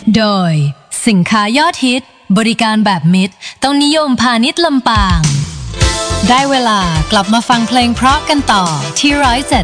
โดยสินค้ายอดฮิตบริการแบบมิตรต้องนิยมพาณิชย์ลำปางได้เวลากลับมาฟังเพลงเพราะกันต่อที่107